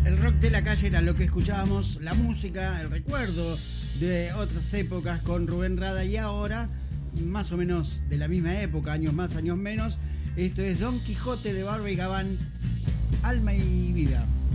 El rock de la calle era lo que escuchábamos, la música, el recuerdo de otras épocas con Rubén Rada, y ahora, más o menos de la misma época, años más, años menos, esto es Don Quijote de Barba y Gabán, Alma y Vida.